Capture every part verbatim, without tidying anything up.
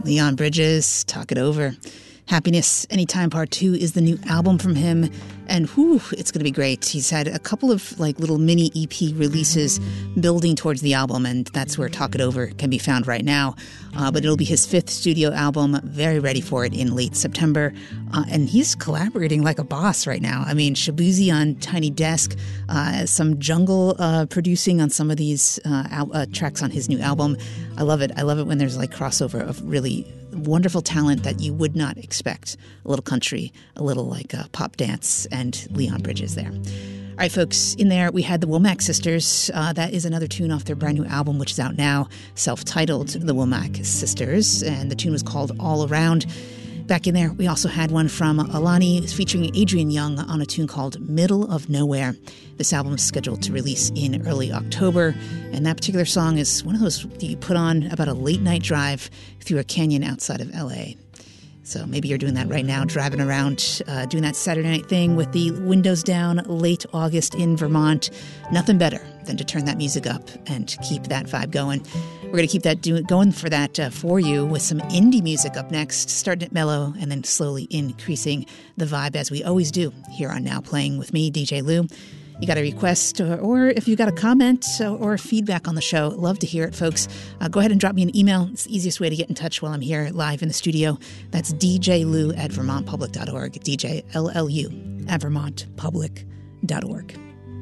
Leon Bridges, Talk It Over. Happiness Anytime Part two is the new album from him, and whew, it's going to be great. He's had a couple of like little mini E P releases building towards the album, and that's where Talk It Over can be found right now. Uh, but it'll be his fifth studio album, very ready for it in late September. Uh, and he's collaborating like a boss right now. I mean, Shabuzi on Tiny Desk, uh, some Jungle uh, producing on some of these uh, al- uh, tracks on his new album. I love it. I love it when there's like crossover of really wonderful talent that you would not expect. A little country, a little like uh, pop dance, and Leon Bridges there. All right, folks, in there we had the Womack Sisters. Uh, that is another tune off their brand new album, which is out now, self-titled The Womack Sisters, and the tune was called All Around. Back in there, we also had one from Alani featuring Adrian Young on a tune called Middle of Nowhere. This album is scheduled to release in early October, and that particular song is one of those that you put on about a late-night drive through a canyon outside of L A. So maybe you're doing that right now, driving around, uh, doing that Saturday night thing with the windows down, late August in Vermont. Nothing better than to turn that music up and keep that vibe going. We're going to keep that do- going for that uh, for you with some indie music up next, starting it mellow and then slowly increasing the vibe as we always do here on Now Playing with me, D J Lou. You got a request, or, or if you got a comment or, or feedback on the show, love to hear it, folks. Uh, go ahead and drop me an email. It's the easiest way to get in touch while I'm here live in the studio. That's d j lou at vermont public dot org, D J L L U at vermont public dot org.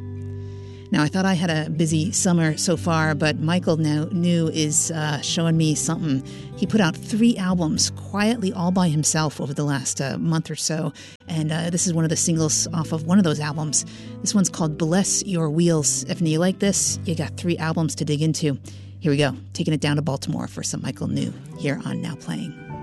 Now, I thought I had a busy summer so far, but Michael now, New is uh, showing me something. He put out three albums quietly all by himself over the last uh, month or so, and uh, this is one of the singles off of one of those albums. This one's called Bless Your Wheels. If you like this, you got three albums to dig into. Here we go, taking it down to Baltimore for some Michael New here on Now Playing.